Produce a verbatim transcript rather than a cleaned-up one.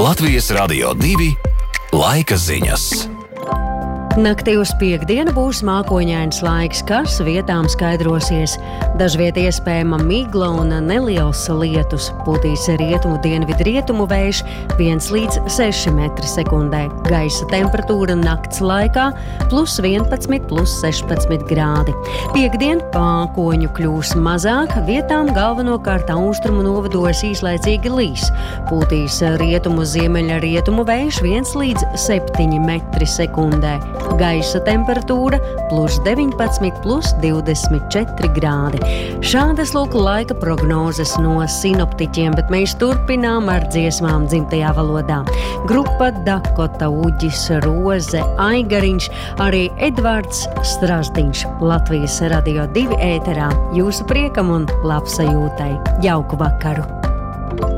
Latvijas Radio divi laika ziņas. Naktī uz piektdienu būs mākoņains laiks, kas vietām skaidrosies. Dažviet iespējama migla un neliels lietus. Pūtīs rietumu dienvidu rietumu vējš viens līdz seši metri sekundē. Gaisa temperatūra nakts laikā plus vienpadsmit, plus sešpadsmit grādi. Piektdien mākoņu kļūs mazāk, vietām galvenokārt austrumu novados īslaicīgi līs. Pūtīs rietumu ziemeļa rietumu vējš viens līdz septiņi metri sekundē. Gaisa temperatūra plus deviņpadsmit, plus divdesmit četri grādi. Šādas lūk laika prognozes no sinoptiķiem, bet mēs turpinām ar dziesmām dzimtajā valodā. Grupa Dakota, Uģis, Roze, Aigariņš, arī Edvards Strazdiņš. Latvijas Radio divi ēterā jūsu priekam un labsajūtai. Jauku vakaru!